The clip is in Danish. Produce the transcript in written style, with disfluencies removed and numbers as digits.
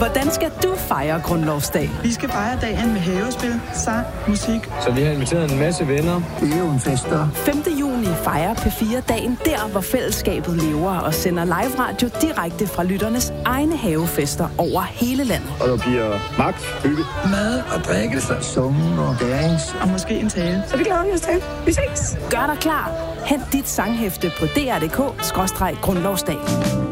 Hvordan skal du fejre Grundlovsdag? Vi skal fejre dagen med havespil, sang, musik. Så vi har inviteret en masse venner. Det er jo en fester. 5. juni fejrer P4 dagen der, hvor fællesskabet lever og sender live radio direkte fra lytternes egne havefester over hele landet. Og der bliver max, hygge, mad og drikkelse, summen og dance. Og måske en tale. Så det glæder vi os til. Vi ses. Gør dig klar. Hent dit sanghæfte på dr.dk/grundlovsdag.